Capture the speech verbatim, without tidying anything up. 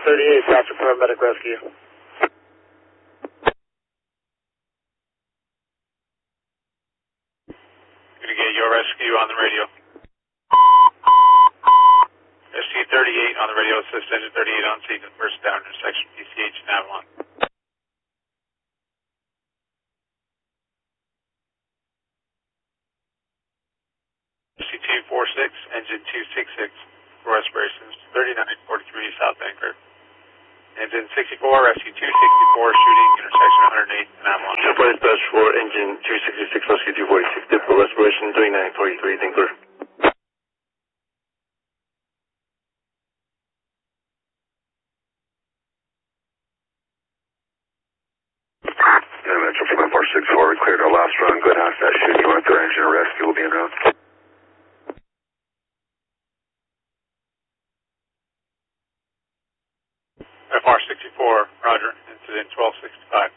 thirty-eight, Pastor Paramedic Rescue. Gonna get your rescue on the radio. S T thirty-eight on the radio, assist engine thirty-eight on scene, first down intersection, P C H and Avalon. S T two forty-six, engine two sixty-six, for respirations, thirty-nine forty-three South Anchor. Engine sixty-four, rescue two sixty-four, shooting, intersection one oh eight and Avalon. Supply dispatch for engine two sixty-six, rescue two forty-six, typical respiration, thirty-nine forty-three, Tinkler. Yeah, Metro from four six four, we cleared our last run, go ahead and ask that shooting, you want their engine rescue, will be en route. F R sixty-four, roger, incident twelve sixty-five.